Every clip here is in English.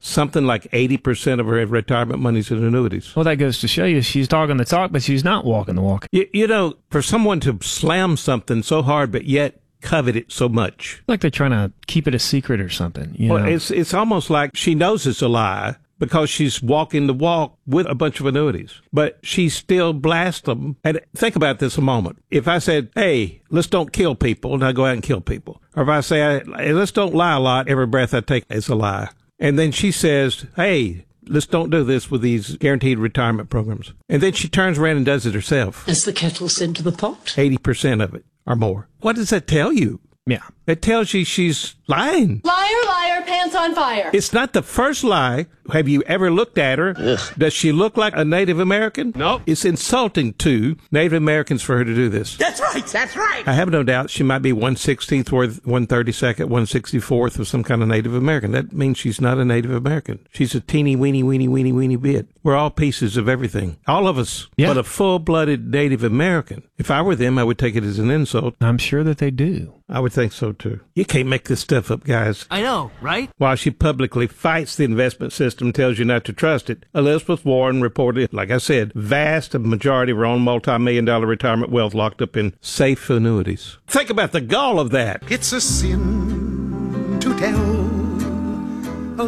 something like 80% of her retirement money's in annuities. Well, that goes to show you she's talking the talk, but she's not walking the walk. You know, for someone to slam something so hard, but yet covet it so much. Like they're trying to keep it a secret or something. Well, it's almost like she knows it's a lie because she's walking the walk with a bunch of annuities, but she still blasts them. And think about this a moment. If I said, hey, let's don't kill people, and I go out and kill people. Or if I say, hey, let's don't lie a lot, every breath I take is a lie. And then she says, hey, let's don't do this with these guaranteed retirement programs. And then she turns around and does it herself. As the kettle said to the pot. 80% of it or more. What does that tell you? Yeah. It tells you she's lying. Liar, liar, pants on fire. It's not the first lie. Have you ever looked at her? Ugh. Does she look like a Native American? No. It's insulting to Native Americans for her to do this. That's right. That's right. I have no doubt she might be 1/16th or 1/32nd, 1/64th of some kind of Native American. That means she's not a Native American. She's a teeny weeny bit. We're all pieces of everything. All of us. Yeah. But a full-blooded Native American. If I were them, I would take it as an insult. I'm sure that they do. I would think so, too. You can't make this stuff up, guys. I know, right? While she publicly fights the investment system, tells you not to trust it, Elizabeth Warren reported, like I said, vast majority of her own multi-million-dollar retirement wealth locked up in safe annuities. Think about the gall of that. It's a sin to tell a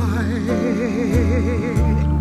lie.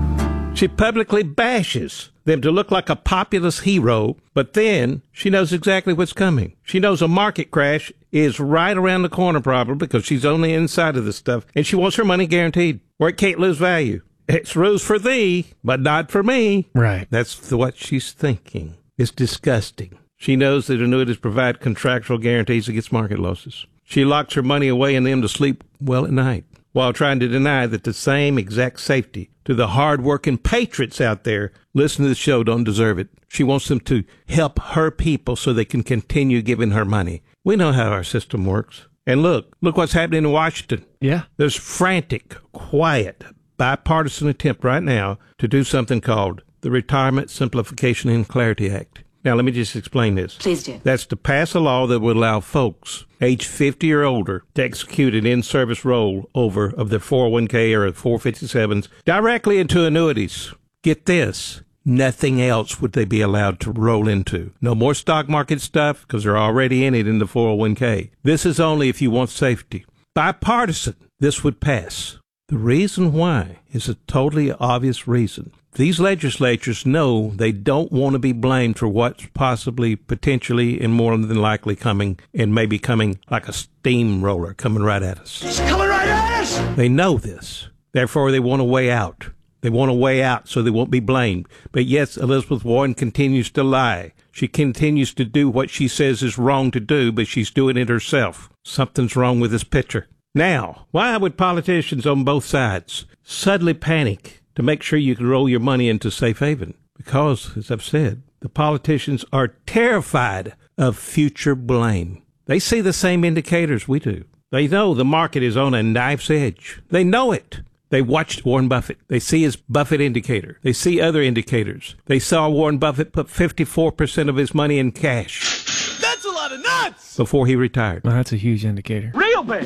She publicly bashes them to look like a populist hero, but then she knows exactly what's coming. She knows a market crash is right around the corner probably because she's on the inside of this stuff, and she wants her money guaranteed where it can't lose value. It's rules for thee, but not for me. Right. That's what she's thinking. It's disgusting. She knows that annuities provide contractual guarantees against market losses. She locks her money away in them to sleep well at night, while trying to deny that the same exact safety to the hard-working patriots out there listening to the show don't deserve it. She wants them to help her people so they can continue giving her money. We know how our system works. And look what's happening in Washington. Yeah. There's frantic, quiet, bipartisan attempt right now to do something called the Retirement Simplification and Clarity Act. Now, let me just explain this. Please do. That's to pass a law that would allow folks age 50 or older to execute an in-service rollover of their 401k or 457s directly into annuities. Get this. Nothing else would they be allowed to roll into. No more stock market stuff because they're already in it in the 401k. This is only if you want safety. Bipartisan, this would pass. The reason why is a totally obvious reason. These legislatures know they don't want to be blamed for what's possibly, potentially, and more than likely coming, and maybe coming like a steamroller coming right at us. It's coming right at us! They know this. Therefore, they want a way out. They want a way out so they won't be blamed. But yes, Elizabeth Warren continues to lie. She continues to do what she says is wrong to do, but she's doing it herself. Something's wrong with this picture. Now, why would politicians on both sides suddenly panic to make sure you can roll your money into safe haven? Because, as I've said, the politicians are terrified of future blame. They see the same indicators we do. They know the market is on a knife's edge. They know it. They watched Warren Buffett. They see his Buffett indicator. They see other indicators. They saw Warren Buffett put 54% of his money in cash. That's a lot of nuts! Before he retired. Well, that's a huge indicator. Real big.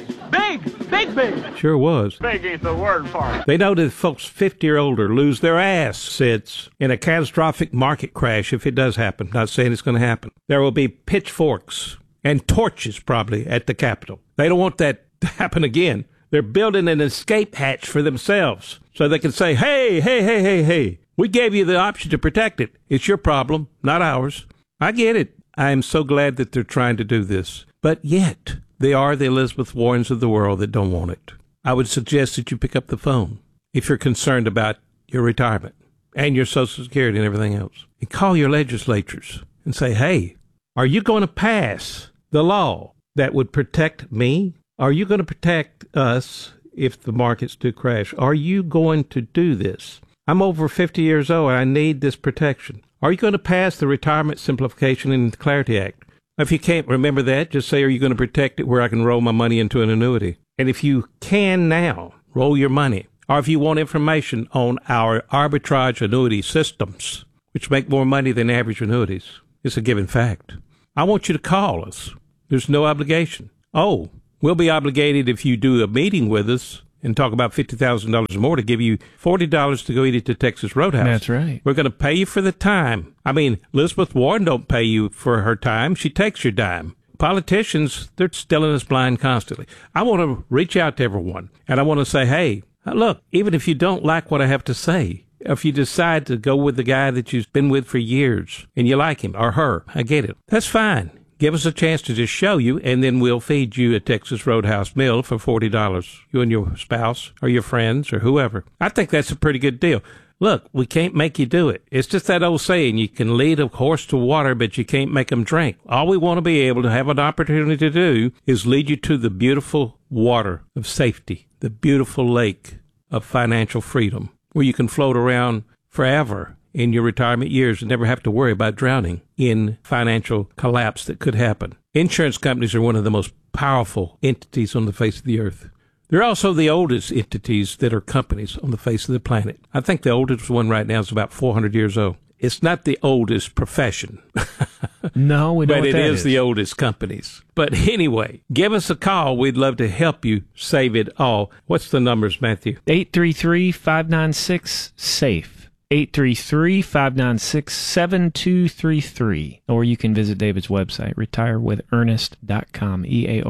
Big. Sure was. Big ain't the word for it. They know that folks 50 or older lose their assets in a catastrophic market crash if it does happen. Not saying it's going to happen. There will be pitchforks and torches probably at the Capitol. They don't want that to happen again. They're building an escape hatch for themselves so they can say, hey, we gave you the option to protect it. It's your problem, not ours. I get it. I am so glad that they're trying to do this. But yet, they are the Elizabeth Warrens of the world that don't want it. I would suggest that you pick up the phone if you're concerned about your retirement and your Social Security and everything else. And call your legislatures and say, hey, are you going to pass the law that would protect me? Are you going to protect us if the markets do crash? Are you going to do this? I'm over 50 years old. I need this protection. Are you going to pass the Retirement Simplification and Clarity Act? If you can't remember that, just say, are you going to protect it where I can roll my money into an annuity? And if you can now, roll your money. Or if you want information on our arbitrage annuity systems, which make more money than average annuities, it's a given fact. I want you to call us. There's no obligation. Oh, we'll be obligated if you do a meeting with us and talk about $50,000 or more to give you $40 to go eat at the Texas Roadhouse. That's right. We're going to pay you for the time. I mean, Elizabeth Warren don't pay you for her time. She takes your dime. Politicians, they're stealing us blind constantly. I want to reach out to everyone, and I want to say, hey, look, even if you don't like what I have to say, if you decide to go with the guy that you've been with for years and you like him or her, I get it. That's fine. Give us a chance to just show you, and then we'll feed you a Texas Roadhouse meal for $40, you and your spouse or your friends or whoever. I think that's a pretty good deal. Look, we can't make you do it. It's just that old saying, you can lead a horse to water, but you can't make him drink. All we want to be able to have an opportunity to do is lead you to the beautiful water of safety, the beautiful lake of financial freedom, where you can float around forever in your retirement years and never have to worry about drowning in financial collapse that could happen. Insurance companies are one of the most powerful entities on the face of the earth. They're also the oldest entities that are companies on the face of the planet. I think the oldest one right now is about 400 years old. It's not the oldest profession. No, we don't. But it is the oldest companies. But anyway, give us a call. We'd love to help you save it all. What's the numbers, Matthew? 833-596-SAFE. 833-596-7233. Or you can visit David's website, retirewithernest.com,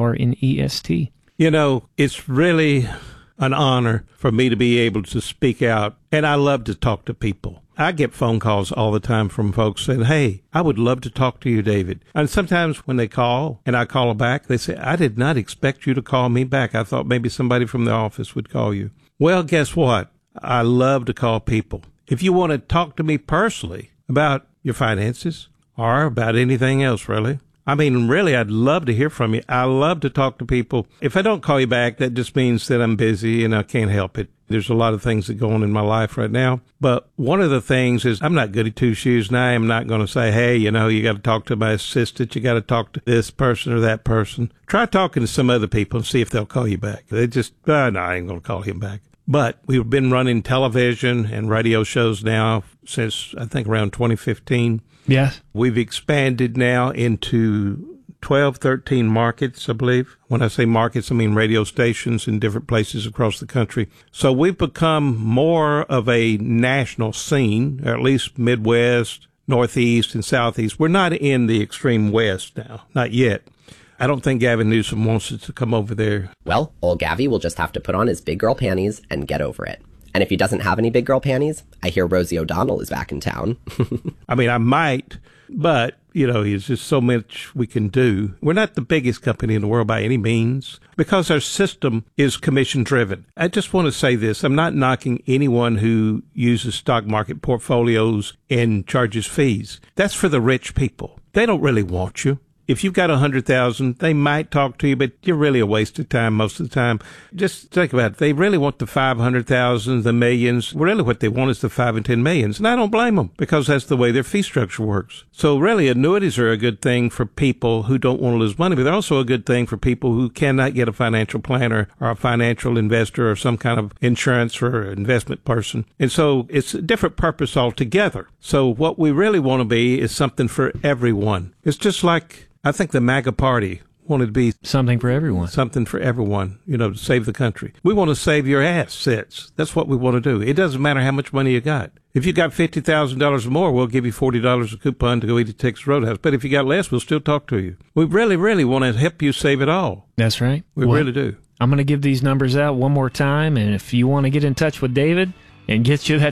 EARNEST. You know, it's really an honor for me to be able to speak out, and I love to talk to people. I get phone calls all the time from folks saying, hey, I would love to talk to you, David. And sometimes when they call and I call them back, they say, I did not expect you to call me back. I thought maybe somebody from the office would call you. Well, guess what? I love to call people. If you want to talk to me personally about your finances or about anything else, really, I mean, really, I'd love to hear from you. I love to talk to people. If I don't call you back, that just means that I'm busy and I can't help it. There's a lot of things that go on in my life right now. But one of the things is I'm not good at two shoes, and I am not going to say, hey, you know, you got to talk to my assistant. You got to talk to this person or that person. Try talking to some other people and see if they'll call you back. They just, no, I ain't going to call him back. But we've been running television and radio shows now since, I think, around 2015. Yes. We've expanded now into 12, 13 markets, I believe. When I say markets, I mean radio stations in different places across the country. So we've become more of a national scene, or at least Midwest, Northeast, and Southeast. We're not in the extreme West now, not yet. I don't think Gavin Newsom wants us to come over there. Well, old Gavi will just have to put on his big girl panties and get over it. And if he doesn't have any big girl panties, I hear Rosie O'Donnell is back in town. I mean, I might, but, you know, there's just so much we can do. We're not the biggest company in the world by any means because our system is commission driven. I just want to say this. I'm not knocking anyone who uses stock market portfolios and charges fees. That's for the rich people. They don't really want you. If you've got 100,000, they might talk to you, but you're really a waste of time most of the time. Just think about it. They really want the 500,000, the millions. Really what they want is the 5 and 10 millions. And I don't blame them because that's the way their fee structure works. So really annuities are a good thing for people who don't want to lose money, but they're also a good thing for people who cannot get a financial planner or a financial investor or some kind of insurance or investment person. And so it's a different purpose altogether. So what we really want to be is something for everyone. It's just like I think the MAGA party wanted to be something for everyone. Something for everyone, you know, to save the country. We want to save your assets. That's what we want to do. It doesn't matter how much money you got. If you got $50,000 or more, we'll give you $40 a coupon to go eat at Texas Roadhouse. But if you got less, we'll still talk to you. We really, really want to help you save it all. That's right. We really do. I'm going to give these numbers out one more time, and if you want to get in touch with David and get you that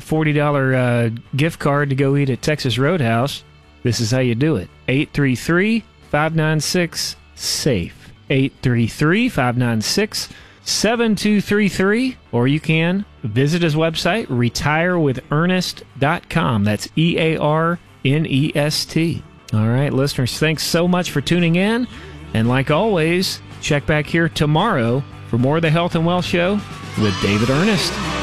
$40 gift card to go eat at Texas Roadhouse, this is how you do it. 833-596-SAFE. 833-596-7233. Or you can visit his website, retirewithernest.com. That's EARNEST. All right, listeners, thanks so much for tuning in. And like always, check back here tomorrow for more of the Health and Wealth Show with David Ernest.